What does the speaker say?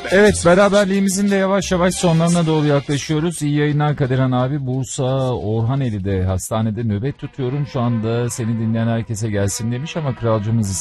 Evet, beraberliğimizin de yavaş yavaş sonlarına doğru yaklaşıyoruz. İyi yayınlar Kadirhan abi. Bursa Orhaneli'de hastanede nöbet tutuyorum. Şu anda seni dinleyen herkese gelsin demiş ama kralcımız